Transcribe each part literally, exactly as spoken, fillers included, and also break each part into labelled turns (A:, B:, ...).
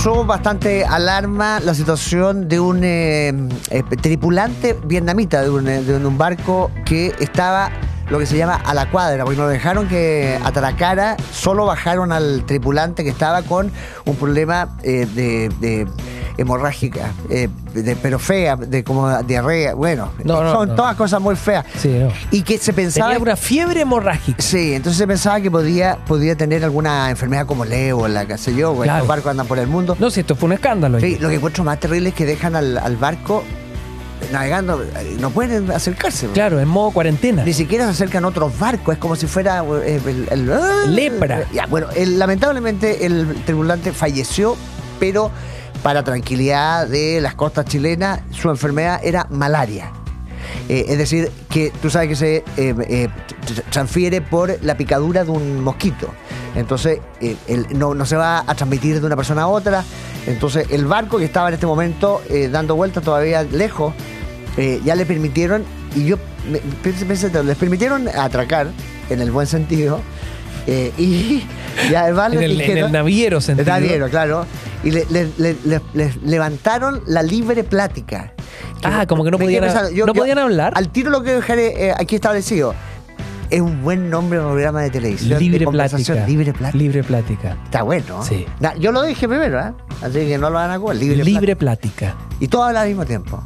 A: causó bastante alarma la situación de un eh, eh, tripulante vietnamita de un, de un barco que estaba lo que se llama a la cuadra, porque no lo dejaron que atracara, solo bajaron al tripulante que estaba con un problema eh, de, de hemorrágica, eh, de, pero fea, de como diarrea, bueno,
B: no, no,
A: son
B: no.
A: todas cosas muy feas.
B: Sí, no.
A: Y que se pensaba...
B: Tenía una fiebre hemorrágica.
A: Sí, entonces se pensaba que podía, podía tener alguna enfermedad como el ébola, qué sé yo,
B: Claro.
A: estos barcos andan por el mundo.
B: No, si esto fue un escándalo.
A: Sí, lo que encuentro más terrible es que dejan al, al barco navegando, no pueden acercarse.
B: Claro, en modo cuarentena.
A: Ni siquiera se acercan otros barcos, es como si fuera eh, el, el- el-
B: Lepra.
A: Ya, bueno, el- lamentablemente el tripulante falleció, pero para tranquilidad de las costas chilenas, su enfermedad era malaria. Eh, es decir, que tú sabes que se eh, eh, tr- transfiere por la picadura de un mosquito. Entonces, eh, el- no, no se va a transmitir de una persona a otra. Entonces, el barco que estaba en este momento eh, dando vueltas todavía lejos, eh, ya le permitieron, y yo me- pensé, pensé, les permitieron atracar, en el buen sentido, eh, y ya además
B: En
A: les
B: el, en
A: dijeron-
B: el naviero
A: el
B: sentido.
A: naviero, claro. Y le, le- le- le- les levantaron la libre plática.
B: Ah, como que no
A: me
B: podían-
A: quedé pensando,
B: ¿no podían hablar?
A: Al tiro lo que dejaré eh, aquí establecido. Es un buen nombre de programa de televisión.
B: Libre
A: de conversación.
B: plática.
A: Libre plática.
B: Libre plática.
A: Está bueno.
B: Sí.
A: Na- yo lo dije primero, ¿eh? Así que no lo van a comer. Libre,
B: Libre
A: plática.
B: plática.
A: Y todo habla al mismo tiempo.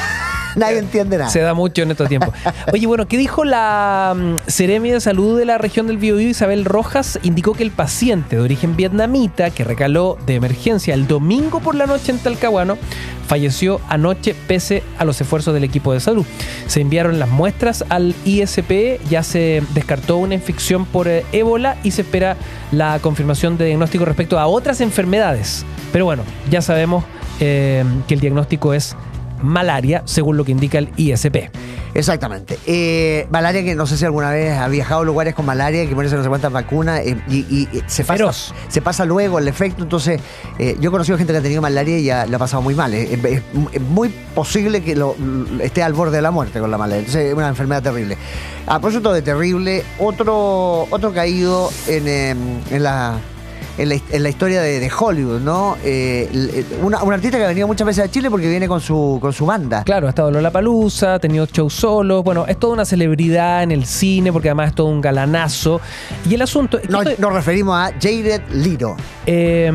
A: Nadie entiende nada.
B: Se da mucho en estos tiempos. Oye, bueno, ¿qué dijo la mm, Seremi de Salud de la región del Biobío, Isabel Rojas? Indicó que el paciente de origen vietnamita que recaló de emergencia el domingo por la noche en Talcahuano falleció anoche pese a los esfuerzos del equipo de salud. Se enviaron las muestras al I S P, ya se descartó una infección por eh, ébola y se espera la confirmación de diagnóstico respecto a otras enfermedades. Pero bueno, ya sabemos eh, que el diagnóstico es malaria, según lo que indica el I S P.
A: Exactamente. Eh, malaria, que no sé si alguna vez ha viajado a lugares con malaria, que ponerse no sé cuántas vacunas eh, y, y- y se, pasa,
B: Feroz.
A: se pasa luego el efecto. Entonces, eh, yo he conocido gente que ha tenido malaria y ya lo ha pasado muy mal. Eh, Es, es- es muy posible que lo, esté al borde de la muerte con la malaria. Entonces, es una enfermedad terrible. A propósito de terrible, otro, otro caído en, eh, en la... En la, en la historia de, de Hollywood, ¿no? Eh, el- una, un artista que ha venido muchas veces a Chile porque viene con su, con su banda.
B: Claro, ha estado Lollapalooza, ha tenido shows solos. Bueno, es toda una celebridad en el cine porque además es todo un galanazo. Y el asunto es que
A: Nos,
B: esto-
A: nos referimos a Jared Leto.
B: eh,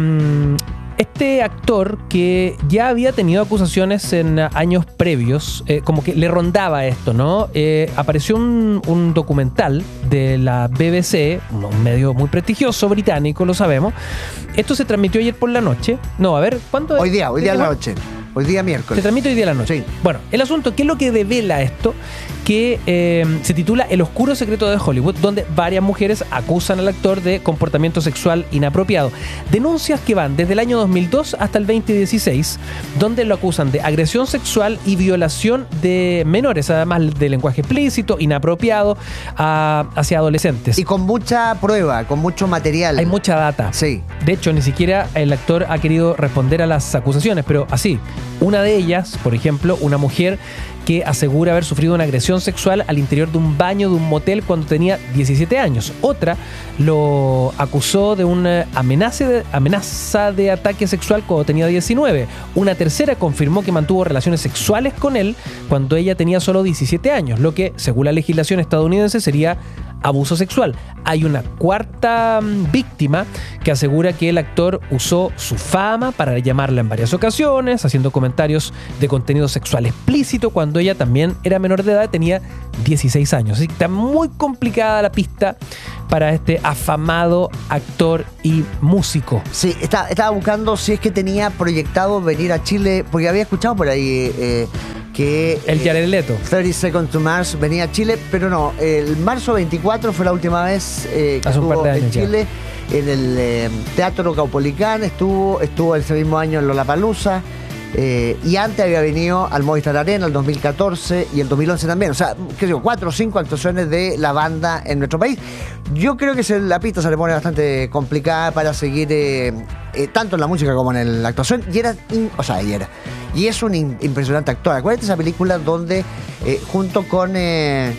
B: este actor que ya había tenido acusaciones en años previos, eh, como que le rondaba esto, ¿no? Eh, apareció un, un documental de la B B C, un medio muy prestigioso británico, lo sabemos. Esto se transmitió ayer por la noche. No, a ver, ¿cuándo es?
A: Hoy día, hoy día a la noche. Hoy día
B: Se
A: miércoles.
B: transmite hoy día a la noche.
A: Sí.
B: Bueno, el asunto, ¿qué es lo que devela esto? Que eh, se titula El oscuro secreto de Hollywood, donde varias mujeres acusan al actor de comportamiento sexual inapropiado. Denuncias que van desde el año dos mil dos hasta el veinte dieciséis, donde lo acusan de agresión sexual y violación de menores, además de lenguaje explícito, inapropiado, a- hacia adolescentes.
A: Y con mucha prueba, con mucho material.
B: Hay mucha data.
A: Sí.
B: De hecho, ni siquiera el actor ha querido responder a las acusaciones, pero así, una de ellas, por ejemplo, una mujer que asegura haber sufrido una agresión sexual al interior de un baño de un motel cuando tenía diecisiete años. Otra lo acusó de una amenaza de, amenaza de ataque sexual cuando tenía diecinueve. Una tercera confirmó que mantuvo relaciones sexuales con él cuando ella tenía solo diecisiete años, lo que, según la legislación estadounidense, sería abuso sexual. Hay una cuarta mm, víctima que asegura que el actor usó su fama para llamarla en varias ocasiones, haciendo comentarios de contenido sexual explícito cuando ella también era menor de edad, tenía dieciséis años. Así que está muy complicada la pista para este afamado actor y músico.
A: Sí, está- estaba buscando si es que tenía proyectado venir a Chile, porque había escuchado por ahí eh, que...
B: El
A: eh,
B: Jared Leto.
A: thirty Seconds to Mars venía a Chile, pero no, el marzo veinticuatro fue la última vez eh, que
B: Hace un par
A: estuvo
B: de
A: en
B: años ya.
A: Chile, en el eh, Teatro Caupolicán, estuvo, estuvo ese mismo año en Lollapalooza, eh, y antes había venido al Movistar Arena el dos mil catorce y el dos mil once también, o sea, qué sé yo, cuatro o cinco actuaciones de la banda en nuestro país. Yo creo que se, la pista se le pone bastante complicada para seguir eh, eh, tanto en la música como en la actuación, y era, in- o sea, y era, y es un in- impresionante actor. Acuérdate esa película donde eh, junto con eh,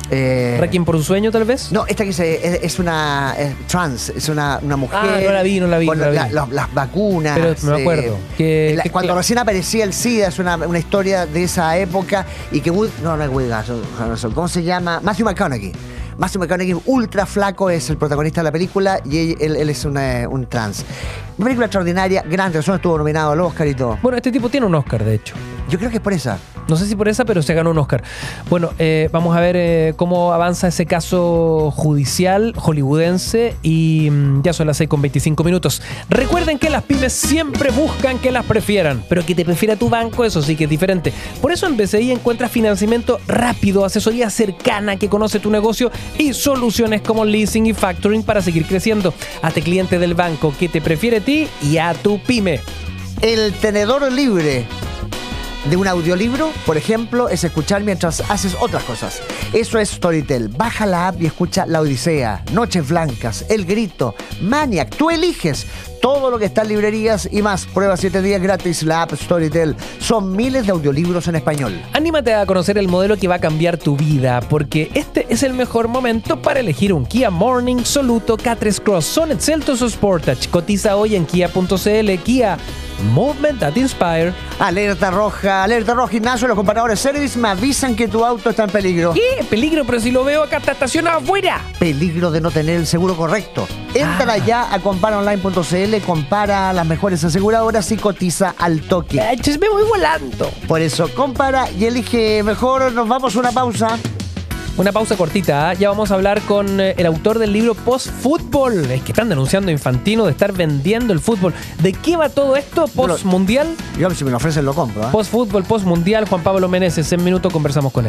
A: Eh,
B: ¿Requiem por un sueño, tal vez?
A: No, esta que se, es, es una es trans, es una, una mujer.
B: Ah, no la vi, no la vi.
A: Con
B: no la vi.
A: la- las, las vacunas.
B: Pero me acuerdo.
A: eh,
B: que,
A: la-
B: que-
A: cuando
B: que-
A: recién aparecía el SIDA, es una, una historia de esa época. Y que Wood, no, no es Woody Harrelson, ¿cómo se llama? Matthew McConaughey. Matthew McConaughey, ultra flaco, es el protagonista de la película y él, él- él es una- un trans. Una película extraordinaria, gran persona, estuvo nominado al Oscar y todo.
B: Bueno, este tipo tiene un Oscar, de hecho.
A: Yo creo que es por esa.
B: No sé si por esa, pero se ganó un Oscar. Bueno, eh, vamos a ver eh, cómo avanza ese caso judicial hollywoodense y mm, ya son las seis con veinticinco minutos. Recuerden que las pymes siempre buscan que las prefieran, pero que te prefiera tu banco, eso sí que es diferente. Por eso en B C I encuentras financiamiento rápido, asesoría cercana que conoce tu negocio y soluciones como leasing y factoring para seguir creciendo. Hazte cliente del banco que te prefiere a ti y a tu pyme.
A: El tenedor libre de un audiolibro, por ejemplo, es escuchar mientras haces otras cosas. Eso es Storytel. Baja la app y escucha La Odisea, Noches Blancas, El Grito, Maniac. Tú eliges todo lo que está en librerías y más. Prueba siete días gratis la app Storytel. Son miles de audiolibros en español.
B: Anímate a conocer el modelo que va a cambiar tu vida, porque este es el mejor momento para elegir un Kia Morning, Soluto, K tres Cross, Sonet, Seltos o Sportage. Cotiza hoy en kia punto c l. Kia, movement that inspire.
A: Alerta roja, alerta roja, Ignacio. Los comparadores Service me avisan que tu auto está en peligro.
B: ¿Qué? Peligro, pero si lo veo acá está estacionado afuera.
A: Peligro de no tener el seguro correcto. Entra
B: Ah.
A: ya a compara online punto c l, compara las mejores aseguradoras y cotiza al toque.
B: Ay, chis, me voy volando.
A: Por eso, compara y elige mejor. Nos vamos a una pausa.
B: Una pausa cortita, ¿eh? Ya vamos a hablar con eh, el autor del libro Post Fútbol. Es que están denunciando a Infantino de estar vendiendo el fútbol. ¿De qué va todo esto? Post Mundial.
A: Yo, si me lo ofrecen, lo compro. ¿eh?
B: Post Fútbol, Post Mundial. Juan Pablo Meneses. En minuto conversamos con él.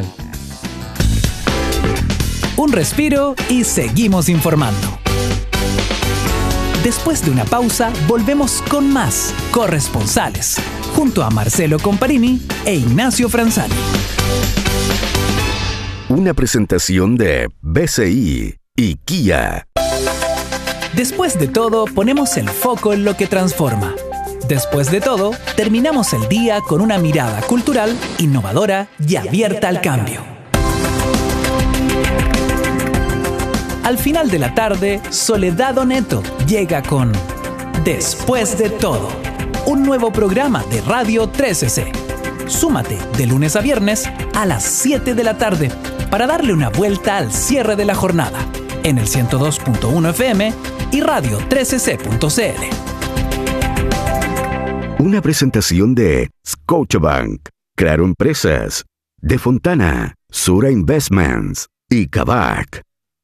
C: Un respiro y seguimos informando. Después de una pausa, volvemos con más Corresponsales, junto a Marcelo Comparini e Ignacio Franzani.
D: Una presentación de B C I y Kia.
C: Después de todo, ponemos el foco en lo que transforma. Después de todo, terminamos el día con una mirada cultural, innovadora y abierta al cambio. Al final de la tarde, Soledad Oneto llega con Después de todo, un nuevo programa de Radio trece ce. Súmate de lunes a viernes a las siete de la tarde para darle una vuelta al cierre de la jornada en el ciento dos punto uno F M y radio trece ce punto c l.
D: Una presentación de Scotiabank, Claro Empresas, De Fontana, Sura Investments y Kavak.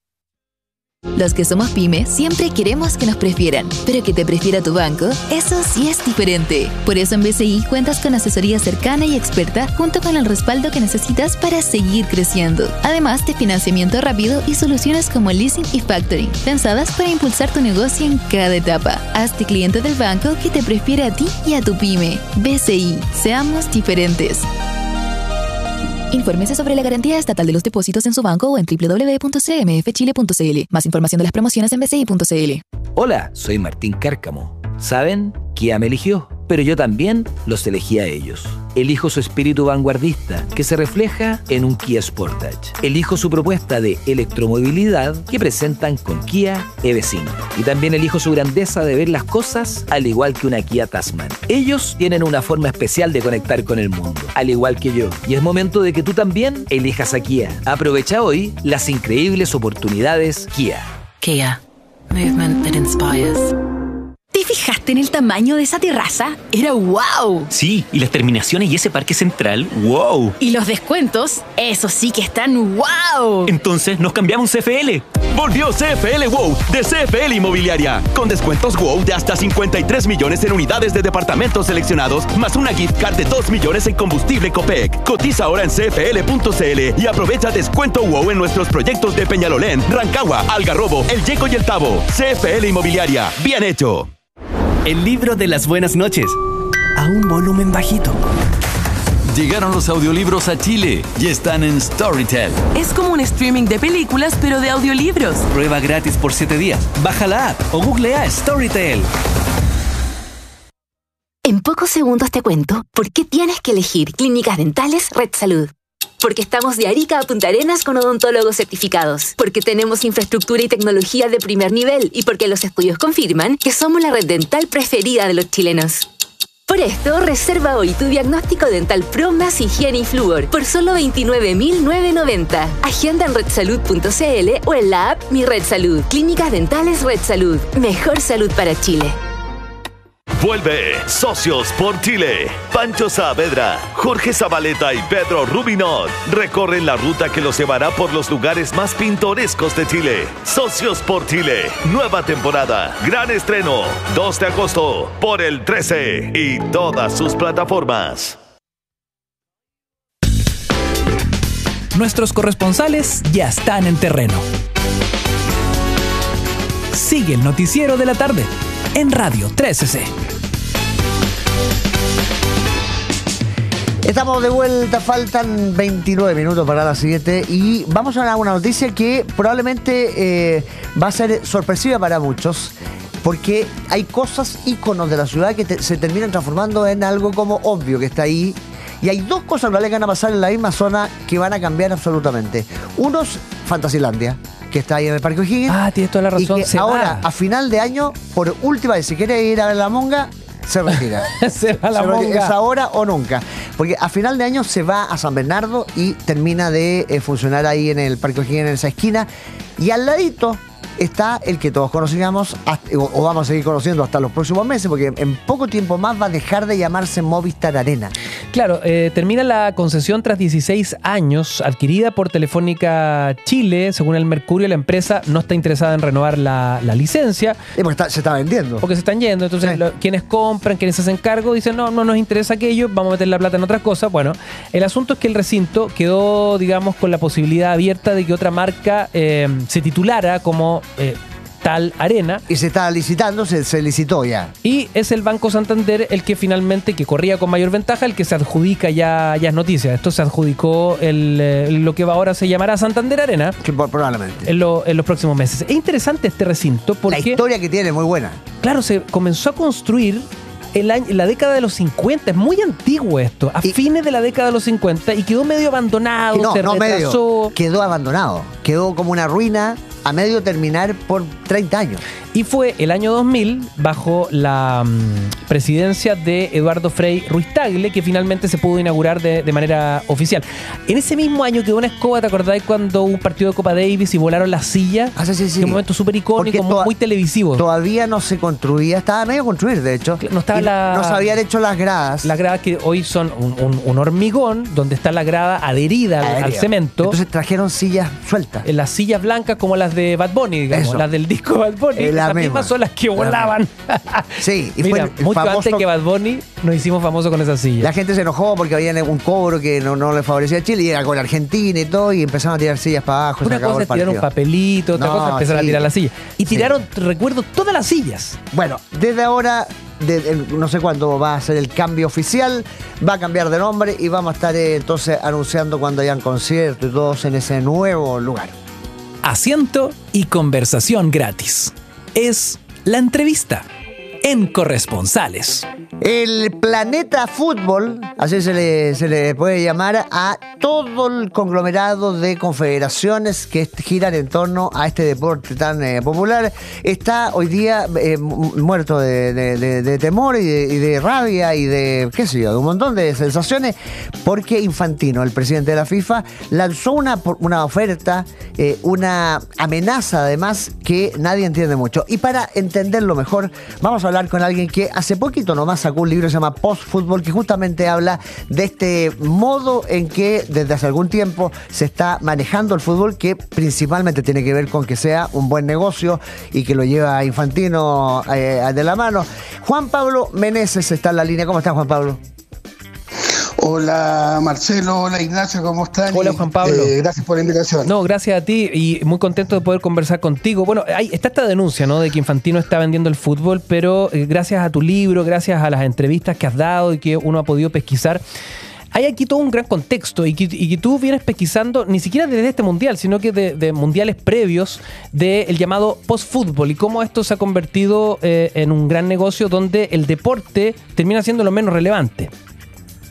E: Los que somos pyme siempre queremos que nos prefieran, pero que te prefiera tu banco, eso sí es diferente. Por eso en B C I cuentas con asesoría cercana y experta junto con el respaldo que necesitas para seguir creciendo. Además de financiamiento rápido y soluciones como leasing y factoring, pensadas para impulsar tu negocio en cada etapa. Hazte cliente del banco que te prefiere a ti y a tu pyme. B C I, seamos diferentes. Infórmese sobre la garantía estatal de los depósitos en su banco o en doble u doble u doble u punto c m f chile punto c l. Más información de las promociones en b c i punto c l.
F: Hola, soy Martín Cárcamo. ¿Saben? Kia me eligió, pero yo también los elegí a ellos. Elijo su espíritu vanguardista, que se refleja en un Kia Sportage. Elijo su propuesta de electromovilidad que presentan con Kia E V cinco. Y también elijo su grandeza de ver las cosas al igual que una Kia Tasman. Ellos tienen una forma especial de conectar con el mundo, al igual que yo. Y es momento de que tú también elijas a Kia. Aprovecha hoy las increíbles oportunidades Kia.
G: Kia. Movement that inspires.
H: ¿Te fijaste en el tamaño de esa terraza? ¡Era wow!
I: Sí, y las terminaciones y ese parque central, wow.
H: Y los descuentos, eso sí que están wow.
I: Entonces nos cambiamos C F L.
J: Volvió C F L WOW de C F L Inmobiliaria, con descuentos WOW de hasta cincuenta y tres millones en unidades de departamentos seleccionados, más una gift card de dos millones en combustible Copec. Cotiza ahora en c f l punto c l y aprovecha descuento WOW en nuestros proyectos de Peñalolén, Rancagua, Algarrobo, El Yeco y El Tabo. C F L Inmobiliaria, bien hecho.
C: El libro de las buenas noches, a un volumen bajito.
K: Llegaron los audiolibros a Chile y están en Storytel.
G: Es como un streaming de películas, pero de audiolibros.
C: Prueba gratis por siete días. Baja la app o googlea Storytel.
E: En pocos segundos te cuento por qué tienes que elegir Clínicas Dentales Red Salud.
L: Porque estamos de Arica a Punta Arenas con odontólogos certificados. Porque tenemos infraestructura y tecnología de primer nivel. Y porque los estudios confirman que somos la red dental preferida de los chilenos. Por esto, reserva hoy tu diagnóstico dental Pro más higiene y flúor por solo veintinueve mil novecientos noventa. Agenda en red salud punto c l o en la app Mi Red Salud. Clínicas Dentales Red Salud. Mejor salud para Chile.
M: Vuelve Socios por Chile. Pancho Saavedra, Jorge Zabaleta y Pedro Rubinot recorren la ruta que los llevará por los lugares más pintorescos de Chile. Socios por Chile, nueva temporada, gran estreno, dos de agosto, por el trece y todas sus plataformas.
C: Nuestros corresponsales ya están en terreno. Sigue el noticiero de la tarde en Radio trece C.
A: Estamos de vuelta, faltan veintinueve minutos para las siete y vamos a una noticia que probablemente eh, va a ser sorpresiva para muchos, porque hay cosas, íconos de la ciudad que te, se terminan transformando en algo como obvio que está ahí, y hay dos cosas que van a pasar en la misma zona que van a cambiar absolutamente. Uno es Fantasilandia, que está ahí en el Parque O'Higgins.
B: Ah, tienes toda la razón.
A: Y que ahora, va. a final de año, por última vez, si quiere ir a ver la monga, se retira.
B: se va la
A: se
B: monga.
A: Es ahora o nunca. Porque a final de año se va a San Bernardo y termina de eh, funcionar ahí en el Parque O'Higgins, en esa esquina. Y al ladito está el que todos conocíamos, hasta, o, o vamos a seguir conociendo hasta los próximos meses, porque en poco tiempo más va a dejar de llamarse Movistar Arena.
B: Claro, eh, termina la concesión tras dieciséis años, adquirida por Telefónica Chile. Según el Mercurio, la empresa no está interesada en renovar la, la licencia.
A: Sí, porque está, se está vendiendo.
B: Porque se están yendo. Entonces, sí. lo, quienes compran, quienes se hacen cargo, dicen, no, no nos interesa aquello, vamos a meter la plata en otras cosas. Bueno, el asunto es que el recinto quedó, digamos, con la posibilidad abierta de que otra marca eh, se titulara como Eh, tal arena.
A: Y se está licitando, se, se licitó ya.
B: Y es el Banco Santander el que finalmente, que corría con mayor ventaja, el que se adjudica, ya, ya es noticia. Esto se adjudicó el, el, lo que ahora se llamará Santander Arena.
A: Que probablemente.
B: En, lo, en los próximos meses. Es interesante este recinto porque...
A: La historia que tiene es muy buena.
B: Claro, se comenzó a construir el año, en la década de los cincuenta. Es muy antiguo esto. A y, fines de la década de los cincuenta, y quedó medio abandonado.
A: No,
B: se
A: no
B: retrasó.
A: medio. Quedó abandonado. Quedó como una ruina a medio terminar por treinta años.
B: Y fue el año dos mil, bajo la um, presidencia de Eduardo Frei Ruiz Tagle, que finalmente se pudo inaugurar de, de manera oficial. En ese mismo año quedó una escoba, ¿te acordáis cuando hubo un partido de Copa Davis y volaron las sillas?
A: Ah, sí, sí, sí.
B: Un momento súper icónico, muy, muy televisivo.
A: Todavía no se construía, estaba medio construir, de hecho.
B: No, estaba la,
A: no se habían hecho las gradas.
B: Las gradas que hoy son un, un, un hormigón, donde está la grada adherida al, al cemento.
A: Entonces trajeron sillas sueltas.
B: Las sillas blancas como las de Bad Bunny, digamos, Eso. las del disco Bad Bunny.
A: Eh, la
B: las
A: misma.
B: mismas son las que volaban.
A: Sí, y
B: Mira,
A: fue
B: mucho
A: famoso,
B: antes que Bad Bunny nos hicimos famosos con esas sillas.
A: La gente se enojó porque había un cobro que no, no le favorecía a Chile, y era con Argentina y todo, y empezaron a tirar sillas para abajo.
B: Una
A: se acabó
B: cosa
A: el
B: es tirar un papelito, otra
A: no,
B: cosa es empezar
A: sí,
B: a tirar las sillas. Y
A: sí.
B: tiraron, recuerdo, todas las sillas.
A: Bueno, desde ahora, de, de, no sé cuándo va a ser el cambio oficial, va a cambiar de nombre y vamos a estar eh, entonces anunciando cuando hayan conciertos y todos en ese nuevo lugar.
C: Asiento y conversación gratis. Es La Entrevista en Corresponsales.
A: El Planeta Fútbol, así se le, se le puede llamar a todo el conglomerado de confederaciones que giran en torno a este deporte tan eh, popular, está hoy día eh, muerto de, de, de, de temor y de, y de rabia y de, qué sé yo, de un montón de sensaciones, porque Infantino, el presidente de la FIFA, lanzó una, una oferta, eh, una amenaza además que nadie entiende mucho. Y para entenderlo mejor, vamos a hablar con alguien que hace poquito nomás sacó un libro que se llama Post Fútbol, que justamente habla de este modo en que desde hace algún tiempo se está manejando el fútbol, que principalmente tiene que ver con que sea un buen negocio y que lo lleva Infantino eh, de la mano. Juan Pablo Meneses está en la línea. ¿Cómo estás, Juan Pablo?
N: Hola Marcelo, hola Ignacio, ¿cómo están?
B: Hola Juan Pablo.
N: Eh, gracias por la invitación.
B: No, gracias a ti y muy contento de poder conversar contigo. Bueno, hay, está esta denuncia, ¿no?, de que Infantino está vendiendo el fútbol, pero eh, gracias a tu libro, gracias a las entrevistas que has dado y que uno ha podido pesquisar, hay aquí todo un gran contexto y que, y que tú vienes pesquisando ni siquiera desde este mundial, sino que de, de mundiales previos del llamado post-fútbol y cómo esto se ha convertido eh, en un gran negocio donde el deporte termina siendo lo menos relevante.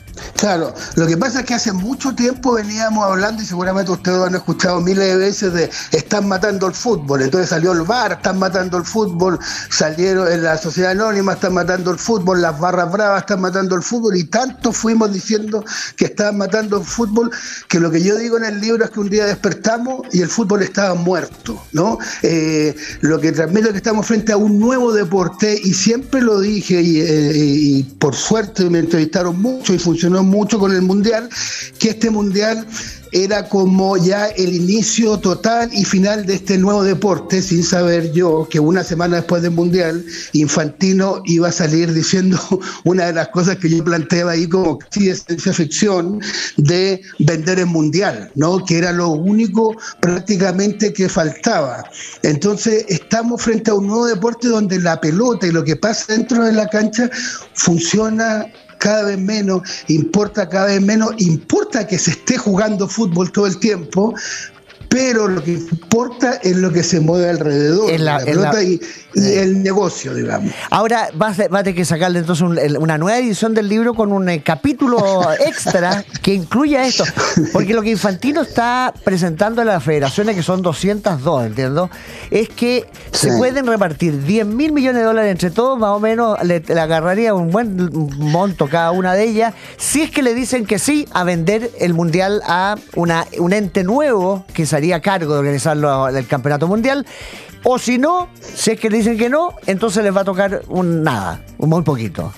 N: Claro, lo que pasa es que hace mucho tiempo veníamos hablando, y seguramente ustedes lo han escuchado miles de veces, de están matando el fútbol. Entonces salió el V A R, están matando el fútbol, salieron en la Sociedad Anónima, están matando el fútbol, las barras bravas están matando el fútbol, y tanto fuimos diciendo que estaban matando el fútbol, que lo que yo digo en el libro es que un día despertamos y el fútbol estaba muerto, ¿no? Eh, lo que transmito es que estamos frente a un nuevo deporte, y siempre lo dije, y, eh, y por suerte me entrevistaron mucho y funcionó mucho con el Mundial, que este Mundial era como ya el inicio total y final de este nuevo deporte, sin saber yo que una semana después del Mundial, Infantino iba a salir diciendo una de las cosas que yo planteaba ahí como casi de ciencia ficción, de vender el Mundial, ¿no? Que era lo único prácticamente que faltaba. Entonces estamos frente a un nuevo deporte donde la pelota y lo que pasa dentro de la cancha funciona cada vez menos, importa cada vez menos, importa que se esté jugando fútbol todo el tiempo, pero lo que importa es lo que se mueve alrededor de la, la pelota la, y, y eh. el negocio, digamos.
A: Ahora vas a, vas a tener que sacarle entonces un, una nueva edición del libro con un eh, capítulo extra que incluya esto, porque lo que Infantino está presentando a las federaciones, que son doscientas dos, entiendo, es que sí. se pueden repartir diez mil millones de dólares entre todos, más o menos le, le agarraría un buen monto cada una de ellas, si es que le dicen que sí a vender el Mundial a una, un ente nuevo que se a cargo de organizarlo el campeonato mundial, o si no, si es que dicen que no, entonces les va a tocar un nada, un muy poquito.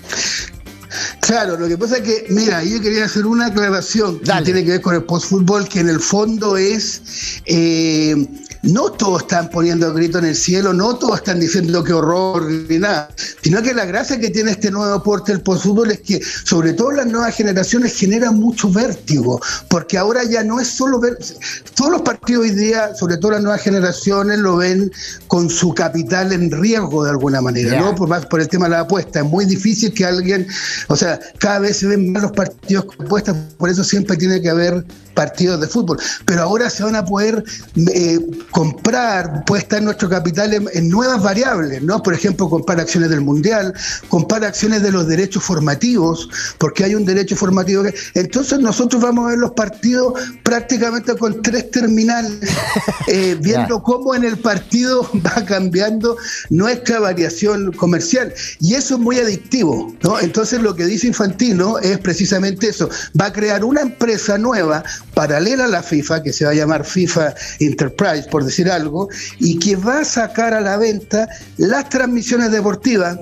N: Claro, lo que pasa es que, mira, yo quería hacer una aclaración que Dale. tiene que ver con el postfútbol, que en el fondo es eh, no todos están poniendo el grito en el cielo, no todos están diciendo qué horror ni nada, sino que la gracia que tiene este nuevo deporte, el postfútbol, es que sobre todo las nuevas generaciones genera mucho vértigo, porque ahora ya no es solo ver, todos los partidos hoy día, sobre todo las nuevas generaciones, lo ven con su capital en riesgo de alguna manera, yeah. ¿no? Por, más por el tema de la apuesta, es muy difícil que alguien, o sea, cada vez se ven más los partidos con apuestas, por eso siempre tiene que haber partidos de fútbol, pero ahora se van a poder eh, comprar, puede estar nuestro capital en, en nuevas variables, ¿no? Por ejemplo, comprar acciones del Mundial, comprar acciones de los derechos formativos, porque hay un derecho formativo que... Entonces nosotros vamos a ver los partidos prácticamente con tres terminales, eh, viendo yeah. cómo en el partido va cambiando nuestra variación comercial, y eso es muy adictivo, ¿no? Entonces lo que dice Infantino es precisamente eso, va a crear una empresa nueva paralela a la FIFA, que se va a llamar FIFA Enterprise, por decir algo, y que va a sacar a la venta las transmisiones deportivas,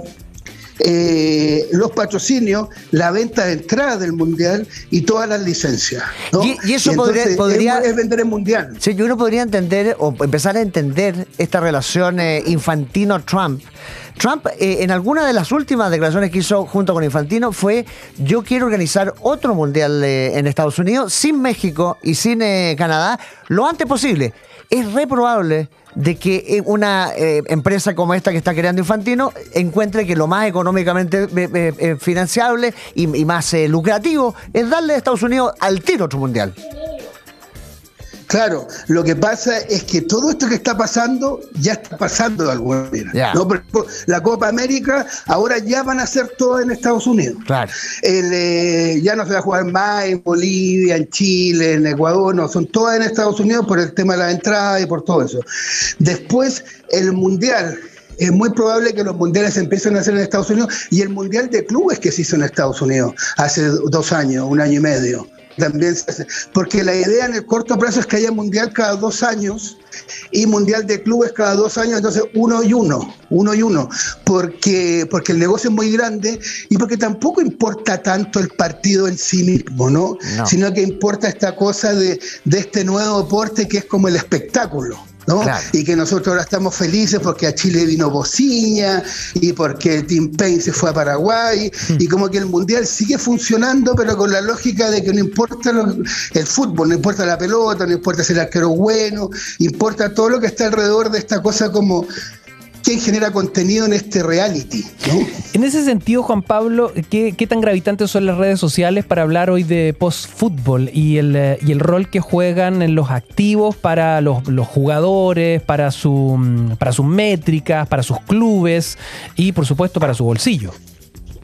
N: eh, los patrocinios, la venta de entrada del Mundial y todas las licencias, ¿no?
A: Y, y eso
N: y
A: podría, podría
N: es, es vender el Mundial.
A: Sí, uno podría entender o empezar a entender esta relación eh, Infantino-Trump. Trump, eh, en alguna de las últimas declaraciones que hizo junto con Infantino, fue: yo quiero organizar otro mundial eh, en Estados Unidos, sin México y sin eh, Canadá, lo antes posible. Es re probable de que una eh, empresa como esta que está creando Infantino encuentre que lo más económicamente eh, eh, financiable y, y más eh, lucrativo es darle a Estados Unidos al tiro otro mundial.
N: Claro, lo que pasa es que todo esto que está pasando ya está pasando de alguna manera. Yeah. ¿No? Por ejemplo, la Copa América ahora ya van a ser todas en Estados Unidos.
A: Claro.
N: El, eh, ya no se va a jugar más en Bolivia, en Chile, en Ecuador, no, son todas en Estados Unidos por el tema de la entrada y por todo eso. Después, el Mundial. Es muy probable que los mundiales se empiecen a hacer en Estados Unidos, y el Mundial de Clubes que se hizo en Estados Unidos hace dos años, un año y medio. También se hace, porque la idea en el corto plazo es que haya mundial cada dos años y mundial de clubes cada dos años, entonces uno y uno, uno y uno, porque, porque el negocio es muy grande y porque tampoco importa tanto el partido en sí mismo, ¿no? No. Sino que importa esta cosa de, de este nuevo deporte que es como el espectáculo, ¿no? Claro. Y que nosotros ahora estamos felices porque a Chile vino Bociña y porque el Team Payne se fue a Paraguay, mm. y como que el mundial sigue funcionando, pero con la lógica de que no importa lo, el fútbol, no importa la pelota, no importa si el arquero bueno, importa todo lo que está alrededor de esta cosa como quién genera contenido en este reality, ¿no?
B: En ese sentido, Juan Pablo, ¿qué, qué tan gravitantes son las redes sociales para hablar hoy de post-fútbol y el, y el rol que juegan en los activos para los, los jugadores, para, su, para sus métricas, para sus clubes y, por supuesto, para su bolsillo?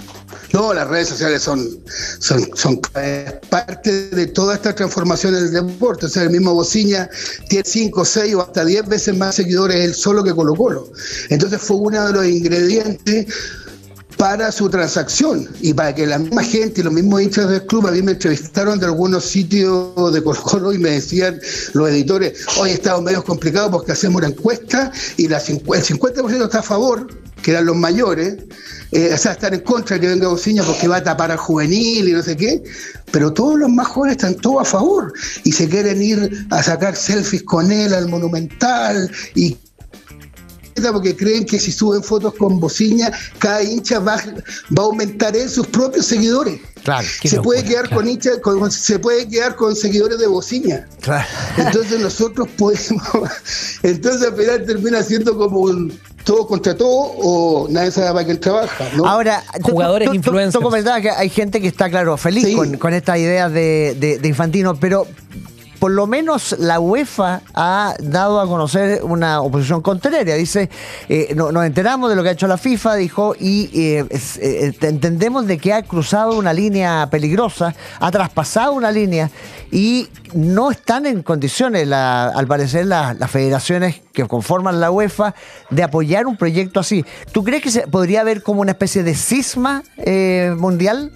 N: No, las redes sociales son, son, son parte de toda esta transformación del deporte. O sea, el mismo Bociña tiene cinco, seis o hasta diez veces más seguidores él solo que Colo-Colo. Entonces fue uno de los ingredientes para su transacción y para que la misma gente y los mismos hinchas del club, a mí me entrevistaron de algunos sitios de Colo-Colo y me decían los editores, hoy estamos medio complicados porque hacemos una encuesta y la, el cincuenta por ciento está a favor, que eran los mayores, eh, o sea, están en contra de que venga Bociña porque va a tapar al juvenil y no sé qué, pero todos los más jóvenes están todos a favor y se quieren ir a sacar selfies con él al Monumental y porque creen que si suben fotos con Bociña, cada hincha va, va a aumentar en sus propios seguidores.
A: Claro,
N: se
A: locura,
N: puede quedar
A: claro.
N: con hinchas, con, se puede quedar con seguidores de Bociña.
A: Claro.
N: Entonces nosotros podemos, entonces al final termina siendo como un todo contra todo o nadie sabe para quién trabaja, ¿no?
A: Ahora,
B: jugadores
A: tú, tú,
B: influencers.
A: Tú comentabas que hay gente que está, claro, feliz
N: Sí.
A: con, con esta idea de, de, de Infantino, pero por lo menos la UEFA ha dado a conocer una oposición contraria. Dice, eh, no, nos enteramos de lo que ha hecho la FIFA, dijo, y eh, es, eh, entendemos de que ha cruzado una línea peligrosa, ha traspasado una línea y no están en condiciones, la, al parecer, la, las federaciones que conforman la UEFA de apoyar un proyecto así. ¿Tú crees que se podría haber como una especie de cisma eh, mundial?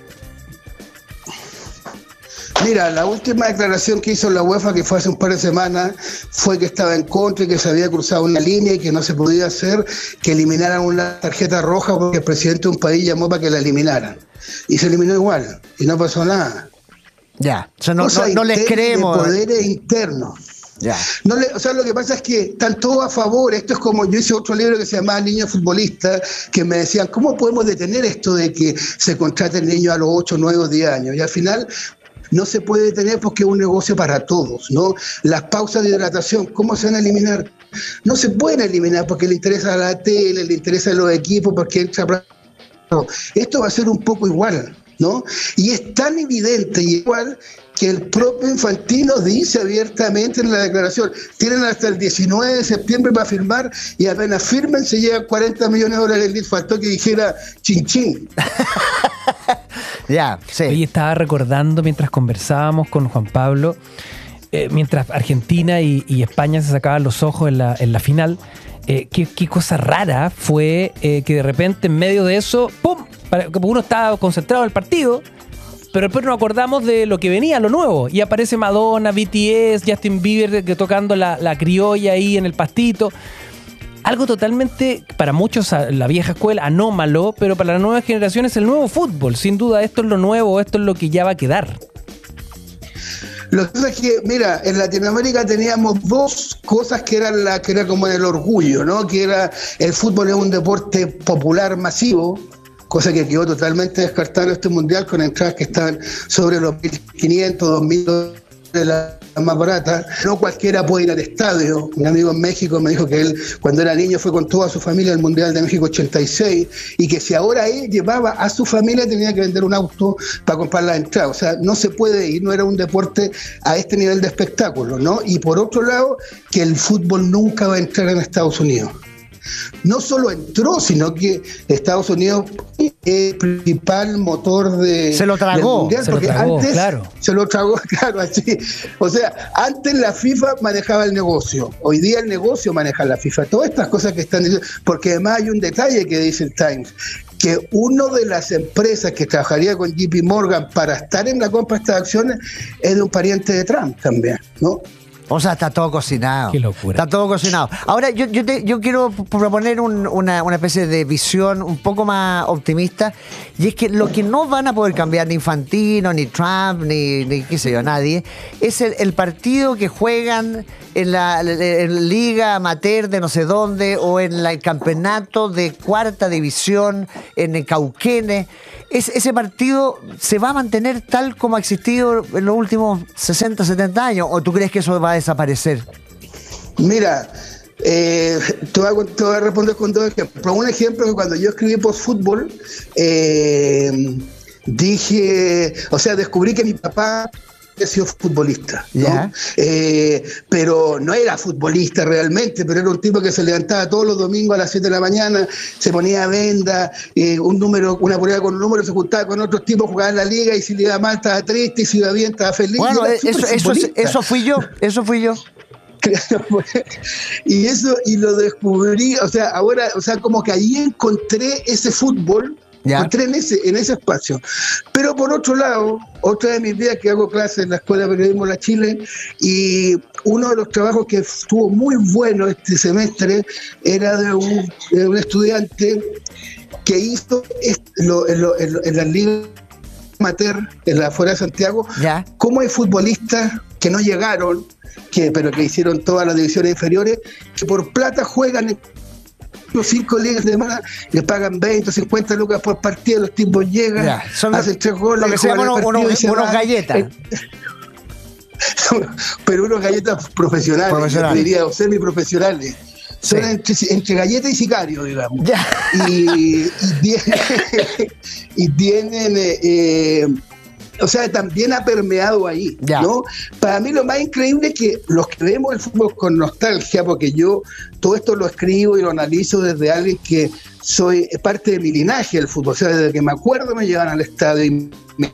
N: Mira, la última declaración que hizo la UEFA, que fue hace un par de semanas, fue que estaba en contra y que se había cruzado una línea y que no se podía hacer, que eliminaran una tarjeta roja porque el presidente de un país llamó para que la eliminaran. Y se eliminó igual, y no pasó nada.
A: Ya, o sea, no,
N: Cosa
A: no, no les
N: interna
A: creemos.
N: de poderes internos.
A: Ya.
N: No le, o sea, lo que pasa es que están todos a favor. Esto es como, yo hice otro libro que se llamaba Niños Futbolistas, que me decían, ¿cómo podemos detener esto de que se contraten niños a los ocho, nueve o diez años? Y al final no se puede detener porque es un negocio para todos, ¿no? Las pausas de hidratación, ¿cómo se van a eliminar? No se pueden eliminar porque le interesa a la tele, le interesa a los equipos, porque entra... No, esto va a ser un poco igual, ¿no? Y es tan evidente y igual que el propio Infantino dice abiertamente en la declaración, tienen hasta el diecinueve de septiembre para firmar y apenas firmen se llegan cuarenta millones de dólares. Faltó que dijera chin chin.
A: Ya, sí.
B: Oye, estaba recordando mientras conversábamos con Juan Pablo, eh, mientras Argentina y, y España se sacaban los ojos en la, en la final, eh, qué, qué cosa rara fue eh, que de repente en medio de eso, ¡pum! Para, como uno estaba concentrado en el partido, pero después nos acordamos de lo que venía, lo nuevo, y aparece Madonna, B T S, Justin Bieber que, tocando la, la criolla ahí en el pastito. Algo totalmente, para muchos, la vieja escuela, anómalo, pero para las nuevas generaciones el nuevo fútbol. Sin duda, esto es lo nuevo, esto es lo que ya va a quedar.
N: Lo que pasa es que, mira, en Latinoamérica teníamos dos cosas que eran la que era como el orgullo, ¿no? Que era el fútbol es un deporte popular masivo, cosa que quedó totalmente descartada en este mundial con entradas que estaban sobre los mil quinientos, dos mil dólares, la más barata. No cualquiera puede ir al estadio. Un amigo en México me dijo que él cuando era niño fue con toda su familia al Mundial de México ochenta y seis y que si ahora él llevaba a su familia tenía que vender un auto para comprar la entrada. O sea, no se puede ir, no era un deporte a este nivel de espectáculo, ¿no? Y por otro lado, que el fútbol nunca va a entrar en Estados Unidos. No solo entró, sino que Estados Unidos es el principal motor de
A: se lo tragó,
N: mundial,
B: se
N: porque
B: lo tragó,
N: antes
B: claro.
N: se lo tragó, claro, así. O sea, antes la FIFA manejaba el negocio, hoy día el negocio maneja la FIFA. Todas estas cosas que están diciendo, porque además hay un detalle que dice el Times, que una de las empresas que trabajaría con J P Morgan para estar en la compra de estas acciones es de un pariente de Trump también, ¿no?
A: O sea, está todo cocinado.
B: Qué locura.
A: Está todo cocinado. Ahora, yo, yo, te, yo quiero proponer un, una, una especie de visión un poco más optimista, y es que lo que no van a poder cambiar ni Infantino, ni Trump, ni, ni qué sé yo, nadie, es el, el partido que juegan en la, en la liga amateur de no sé dónde, o en la, el campeonato de cuarta división en el Cauquenes. Es, ese partido se va a mantener tal como ha existido en los últimos sesenta, setenta años, ¿o tú crees que eso va a desaparecer?
N: Mira, eh, te, voy a, te voy a responder con dos ejemplos. Un ejemplo que cuando yo escribí post-fútbol, eh, dije, o sea, descubrí que mi papá había sido futbolista, ¿no? Eh, pero no era futbolista realmente, pero era un tipo que se levantaba todos los domingos a las siete de la mañana, se ponía venda, eh, un número, una prueba con un número, se juntaba con otros tipos, jugaba en la liga y si le iba mal estaba triste y si iba bien estaba feliz.
A: Bueno, eso, eso, eso fui yo, eso fui yo.
N: Y eso, y lo descubrí, o sea, ahora, o sea, como que ahí encontré ese fútbol. Ya. Entré en ese, en ese espacio. Pero por otro lado, otra de mis días que hago clases en la Escuela de Periodismo de la Chile, y uno de los trabajos que estuvo muy bueno este semestre era de un, de un estudiante que hizo lo, en, lo, en, lo, en la Liga Amateur, en la fuera de Santiago, ¿ya? Cómo hay futbolistas que no llegaron, que pero que hicieron todas las divisiones inferiores, que por plata juegan en los cinco ligas de semana, le pagan veinte, cincuenta lucas por partido, los tipos llegan, ya, son hacen los, tres goles,
A: lo que se llaman unos, unos, unos galletas.
N: Pero unos galletas profesionales, profesionales. Yo diría, o semiprofesionales. Son sí. entre, entre galleta y sicario, digamos. Ya. Y, y tienen, y tienen eh, eh, o sea, también ha permeado ahí, ya. ¿no? Para mí lo más increíble es que los que vemos el fútbol con nostalgia, porque yo todo esto lo escribo y lo analizo desde alguien que soy parte de mi linaje del fútbol, o sea, desde que me acuerdo me llevan al estadio y me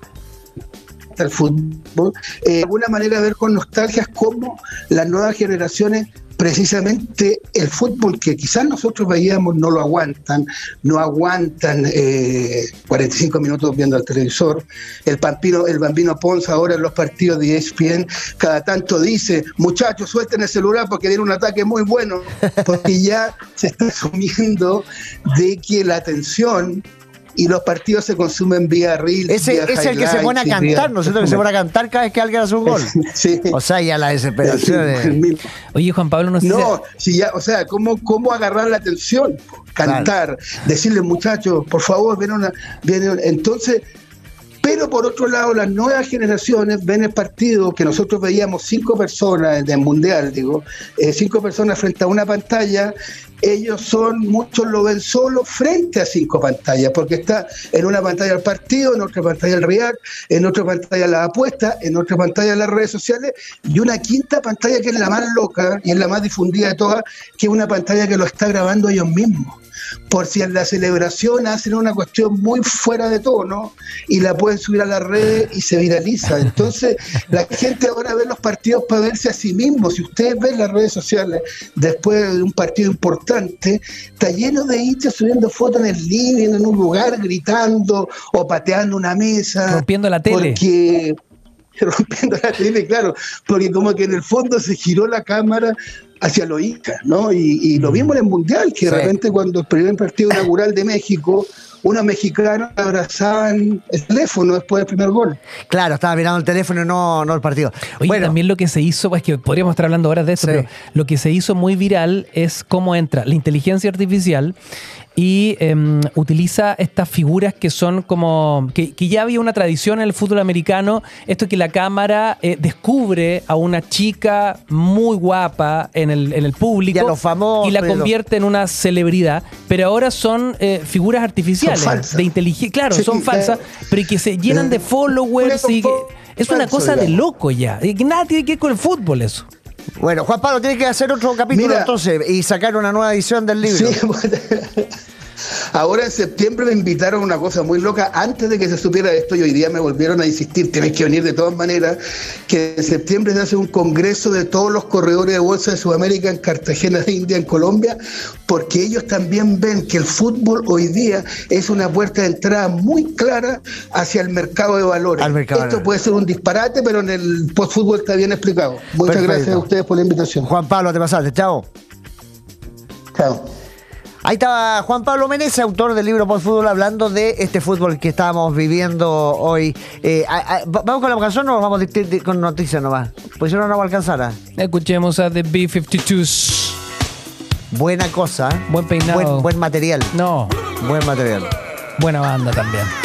N: el fútbol, eh, de alguna manera ver con nostalgia es cómo las nuevas generaciones precisamente el fútbol que quizás nosotros veíamos no lo aguantan, no aguantan eh, cuarenta y cinco minutos viendo el televisor. El Bambino, el Bambino Pons ahora en los partidos de E S P N cada tanto dice, muchachos, suelten el celular porque viene un ataque muy bueno, porque ya se está asumiendo de que la atención y los partidos se consumen vía Reels.
A: Ese es el que se pone a cantar, ¿no es cierto? Que se pone a cantar cada vez que alguien hace un gol. Sí. O sea, ya la desesperación. De...
B: Oye, Juan Pablo, no sé.
N: No, si ya, o sea, ¿cómo, cómo agarrar la atención? Cantar, claro. Decirle, muchachos, por favor, ven una. Ven, entonces. Pero por otro lado, las nuevas generaciones ven el partido que nosotros veíamos cinco personas en el Mundial, digo, eh, cinco personas frente a una pantalla, ellos son, muchos lo ven solo frente a cinco pantallas, porque está en una pantalla el partido, en otra pantalla el React, en otra pantalla la apuesta, en otra pantalla las redes sociales, y una quinta pantalla que es la más loca y es la más difundida de todas, que es una pantalla que lo está grabando ellos mismos. Por si en la celebración hacen una cuestión muy fuera de tono y la pueden subir a las redes y se viraliza. Entonces la gente ahora ve los partidos para verse a sí mismo. Si ustedes ven las redes sociales después de un partido importante, está lleno de hinchas subiendo fotos en el living, en un lugar, gritando o pateando una mesa,
B: rompiendo la tele,
N: porque rompiendo la tele, claro, porque como que en el fondo se giró la cámara hacia los Incas, ¿no? Y, y lo vimos en el Mundial, que sí. De repente cuando el primer partido inaugural de México, unos mexicanos abrazaban el teléfono después del primer gol.
A: Claro, estaba mirando el teléfono y no, no el partido.
B: Oye, bueno, también lo que se hizo, pues que podríamos estar hablando horas de eso, sí. Pero lo que se hizo muy viral es cómo entra la inteligencia artificial y eh, utiliza estas figuras que son como... Que, que ya había una tradición en el fútbol americano, esto que la cámara eh, descubre a una chica muy guapa en el, en el público
A: y, a los famosos,
B: y la convierte en una celebridad, pero ahora son eh, figuras artificiales de inteligencia, claro, sí, son falsas, eh, pero que se llenan de followers y que, es una cosa de loco ya, y que nada tiene que ver con el fútbol eso.
A: Bueno, Juan Pablo tiene que hacer otro capítulo. Mira, entonces y sacar una nueva edición del libro. Sí, bueno,
N: ahora en septiembre me invitaron a una cosa muy loca. Antes de que se supiera esto y hoy día me volvieron a insistir, tienes que venir de todas maneras, que en septiembre se hace un congreso de todos los corredores de bolsa de Sudamérica en Cartagena de India, en Colombia, porque ellos también ven que el fútbol hoy día es una puerta de entrada muy clara hacia el mercado de valores. Mercado esto puede ser un disparate, pero en el postfútbol está bien explicado. Muchas Perfecto. Gracias a ustedes por la invitación.
A: Juan Pablo, te pasaste. Chao.
N: Chao.
A: Ahí estaba Juan Pablo Meneses, autor del libro Postfútbol, hablando de este fútbol que estábamos viviendo hoy. Eh, a, a, ¿Vamos con la canción o vamos de, de, con noticias nomás? Pues si no, no va a alcanzar.
B: Escuchemos a The B cincuenta y dos.
A: Buena cosa.
B: Buen peinado.
A: Buen, buen material.
B: No.
A: Buen material.
B: Buena banda también.